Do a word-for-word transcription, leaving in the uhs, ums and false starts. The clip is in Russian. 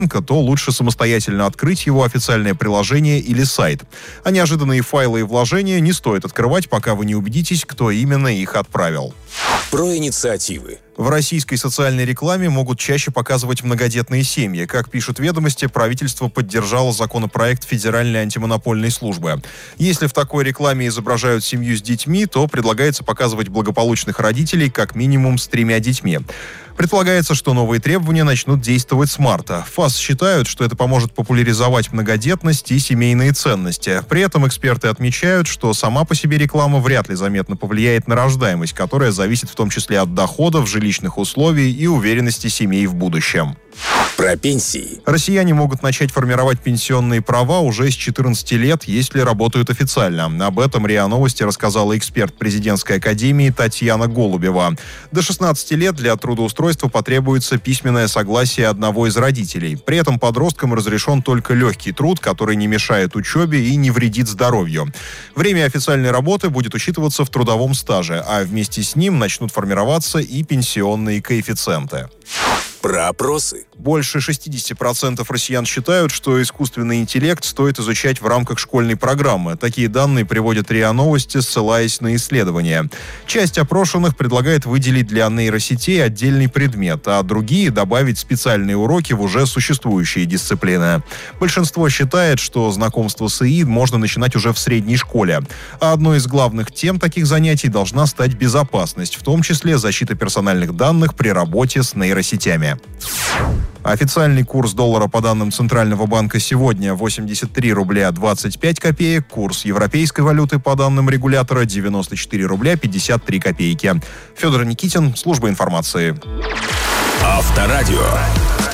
то лучше самостоятельно открыть его официальное приложение или сайт. А неожиданные файлы и вложения не стоит открывать, пока вы не убедитесь, кто именно их отправил. Про инициативы. В российской социальной рекламе могут чаще показывать многодетные семьи. Как пишут «Ведомости», правительство поддержало законопроект Федеральной антимонопольной службы. Если в такой рекламе изображают семью с детьми, то предлагается показывать благополучных родителей как минимум с тремя детьми. Предполагается, что новые требования начнут действовать с марта. ФАС считают, что это поможет популяризовать многодетность и семейные ценности. При этом эксперты отмечают, что сама по себе реклама вряд ли заметно повлияет на рождаемость, которая зависит в том числе от доходов, жилищных условий и уверенности семей в будущем. Про пенсии. Россияне могут начать формировать пенсионные права уже с четырнадцати лет, если работают официально. Об этом РИА Новости рассказала эксперт президентской академии Татьяна Голубева. До шестнадцати лет для трудоустройства потребуется письменное согласие одного из родителей. При этом подросткам разрешен только легкий труд, который не мешает учебе и не вредит здоровью. Время официальной работы будет учитываться в трудовом стаже, а вместе с ним начнут формироваться и пенсионные коэффициенты. Про опросы. Больше шестьдесят процентов россиян считают, что искусственный интеллект стоит изучать в рамках школьной программы. Такие данные приводят РИА Новости, ссылаясь на исследования. Часть опрошенных предлагает выделить для нейросетей отдельный предмет, а другие добавить специальные уроки в уже существующие дисциплины. Большинство считает, что знакомство с ИИ можно начинать уже в средней школе. А одной из главных тем таких занятий должна стать безопасность, в том числе защита персональных данных при работе с нейросетями. Официальный курс доллара по данным Центрального банка сегодня восемьдесят три рубля двадцать пять копеек. Курс европейской валюты по данным регулятора девяносто четыре рубля пятьдесят три копейки. Федор Никитин, служба информации. Авторадио.